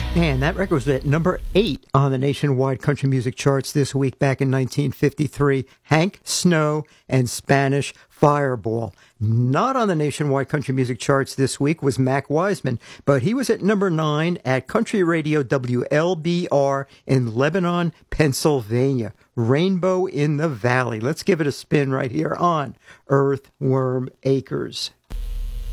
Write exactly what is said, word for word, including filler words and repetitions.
And that record was at number eight on the nationwide country music charts this week back in nineteen fifty-three. Hank Snow and Spanish Fireball. Not on the nationwide country music charts this week was Mac Wiseman, but he was at number nine at Country Radio W L B R in Lebanon, Pennsylvania. Rainbow in the Valley. Let's give it a spin right here on Earthworm Acres.